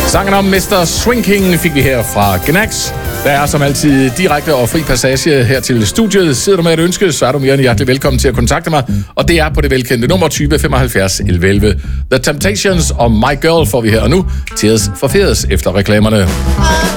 Sangen om Mr. Swinking fik vi her fra Gnax. Der er som altid direkte og fri passage her til studiet. Sidder du med et ønske, så er du mere end hjertelig velkommen til at kontakte mig. Og det er på det velkendte nummer 20 75 11 11. The Temptations og My Girl får vi her og nu. Tears for Fears efter reklamerne.